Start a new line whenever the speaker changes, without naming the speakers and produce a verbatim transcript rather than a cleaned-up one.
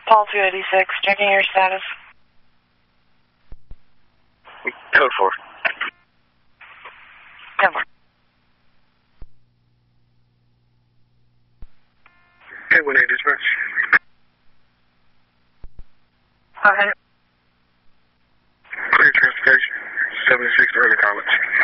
Paul two eighty-six, checking your status.
Code four.
Code four.
Hey, one eight dispatch.
Okay.
Clear transportation. seventy-six Early College.